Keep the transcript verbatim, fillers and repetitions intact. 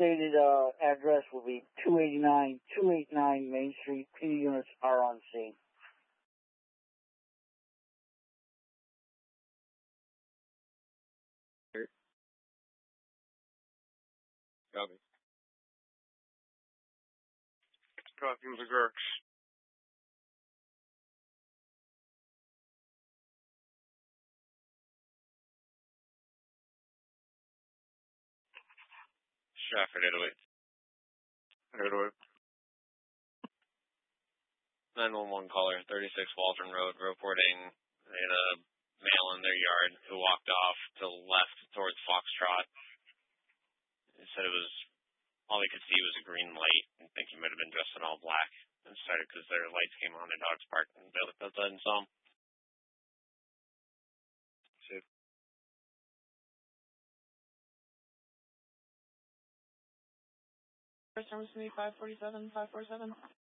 stated uh, address will be two eighty-nine, two eighty-nine Main Street. P D units are on scene. Copy. Copy, McGurks. Stratford, Italy. Italy. nine one one caller, thirty-six Waldron Road, reporting they had a male in their yard who walked off to the left towards Foxtrot. He said it was, all he could see was a green light, and think he might have been dressed in all black. And started because their lights came on, their dogs parked, and they looked outside and saw him. Safe. First time was me five forty-seven, five forty-seven.